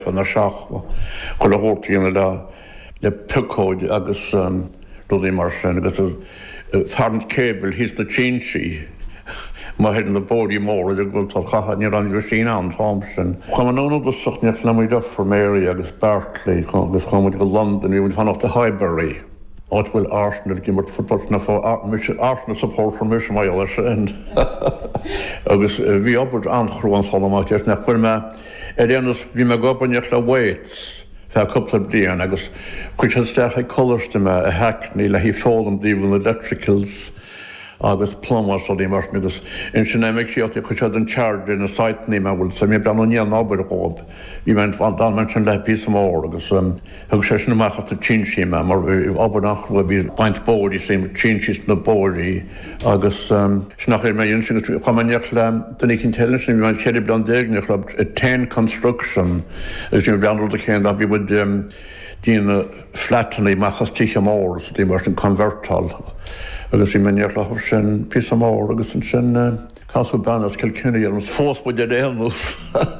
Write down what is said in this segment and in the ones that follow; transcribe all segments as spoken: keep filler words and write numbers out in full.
fan na seach go le hórtaíonna le le pucóid agus rudí mar sin agus tharn cébal hís na Chinsi má head na bóí mór a go chacha ní an sin an Thompson. Cha an nó go suchneach le muid for Mary agus Berkeley agus chuid go London íún fan the Highbury. Áit bhfuil Arsenal gimmart football na fá Arsenal support for mis mai lei sin. Agus bhí obair anchhrúan sálamach nach chuir me éannas bhí me gobanneach le Waits fe couple blian agus chuid steach colorste me a hackní le hí fólam díomh electricals agus plumbers ó dí mar agus in sin éimiigh síochtta chuid an charge na sitení me bhfuil sa mé breaníon ábir gód hí me fan dan man sin le pí mór agus thug sé sin amachcha a Chinsi me mar ábir nach bhí baint bóirí sé Chinsis na bóirí agus nach mé sin chumaneach le den cinn tell sin bhí man chéidir blan déignach le ten construction agus sin breanú a chéan a bhí bud dína flattenaí machchas tícha mór dí mar an convertal. Agus í menear le sin pí mór agus an sin casú bannas cilcinnaí ar an fóspaid a réalnús.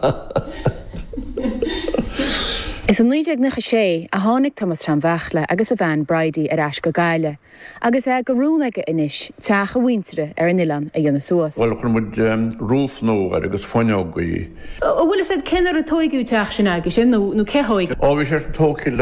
Is an líideag na sé a tháinig Thomas Tranmhachla agus a bhean Bridie ar eis go gaile, agus é go rúnaige inis teach a bhaintere ar an Ilan a dhéana suas. Well chun mud rúf nó agus foineogaí. Bhfuil is cenar a tóigú teach sin agus sin nó céthóig? Ó bhí sé tócail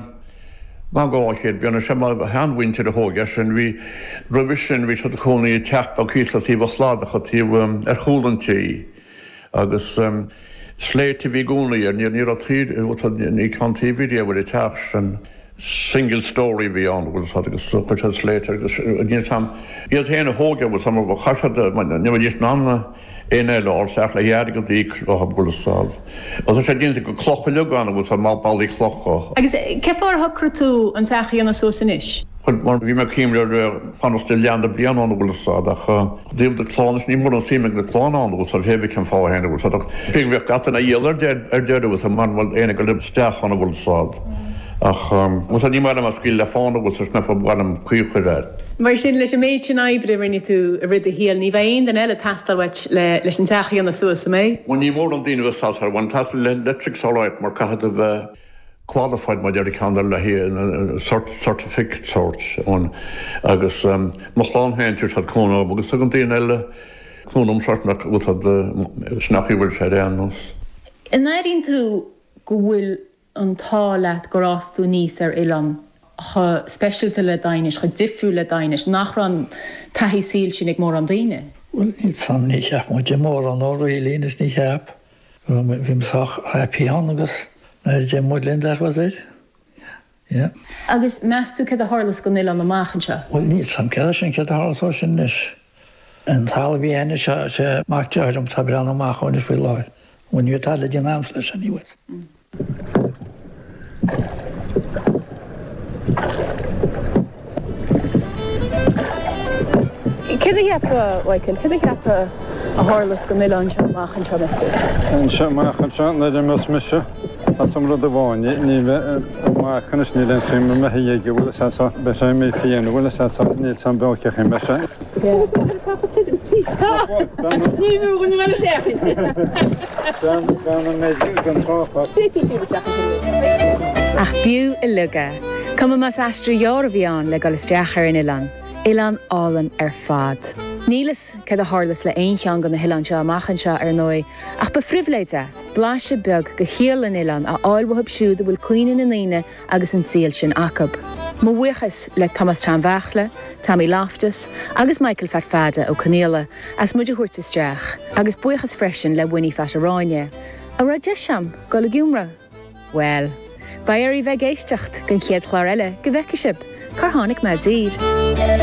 má gáchéad beanna sem handhainte a thóga sin bhí revision bhí a chónaí teach á císlatíh chládacha tíh ar chúlantí agus sléiti bhí gúnaí ar ní ní tíd ní cantíhíí bhfuil i teach sin single story bhí an bhfuil agus chuid sléite agus ní tam iad héana thóga bhil sam go chaisiad nimh díos nána éile á seach le dhearr go dtí ó bulasáil. Os sé dionanta go clocha legána bhil tá má bailí clocha. Agus ceáir thocra tú an teachí anna so san isis? Chud mar bhí me cíimre fanasta leanana blianana bhulasáid ach díomh de chlánas ní mór an síime na chláánán bhil hebh cin fá héna bhil. Bhí bheith gatainna dhéalar ar deirú bhil man bhil éana go lib steachna bhulasáid. Ach mu ní mar am cí le fána bhil na bham cuiúchair. Mar sin leis méid sin aibre rinne tú a rid a híal, ní bheith den eile tastalhait leis an teachí anna suas mé? Bhain ní mór an daine bh sasar bhain tas le electric sáráid mar caiad a bheith qualified ma deir candar le hí sort certificate sort ón agus mochláán héintúir had cóna agus a an daine eile cónam sartnach bhil snachí bhfuil sé réannos. In éiríonn tú go bhfuil an tálaat go rású níos ar Ilan chu specialta le dainis, chu difriú le dainis, nach ran taithí síl sin ag mór an daine? Well, ní sam ní cheap, mu de mór an ára í línas ní cheap. Bhím sach pian agus na de mu lindar was it. Ja. Agus meastú ce a hálas go Ilan amachchan se? Well, ní sam ce sin ce a hálas ó sin nis. An tal bhí aine se sé mátearm tá brean amachchan is bhí láir. When you tal de námsle sin ní was. Cid heappa Michael, cid heappa a hálas go Ilan se amachchan se meastú? An se amachchan se na de mes mise as am rud a bháin ní bheith amachchan is ní len sin me héige bhfuil sa be sé mé fianú bhfuil sa níl sam becha me se. Ní bhú gon me leachint. Ach bíú i luga, Cuma mas astra jóra bhíán le galisteachar in Ilan. Ilan álan ar fad. Nílas cad a hálas le aon chean gan na Ilan seo amachchan seo ar nói, ach ba fribhléide, bláise beag go chial in Ilan a áilbhab siúd a bhfuil cuioine na líne agus an síl sin acab. Má bhuichas le Thomas Tranmhachla, Tommy Loftus agus Michael Fatfada ó Canéla as muidir thuirteasteach, agus buchas freisin le Winnie Fataráine. A ra deisiam go le giúmra? Well, ba ar i bheith géisteacht gan chiad chláir eile go bheice sib, car tháinig me dír.